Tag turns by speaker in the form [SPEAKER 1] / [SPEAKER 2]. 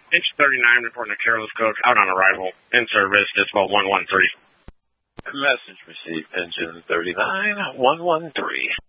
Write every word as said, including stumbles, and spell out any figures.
[SPEAKER 1] Inch thirty-nine reporting to Carol's Coach out on arrival. In service, Decibel one one three.
[SPEAKER 2] Message received, engine thirty-nine, one one three.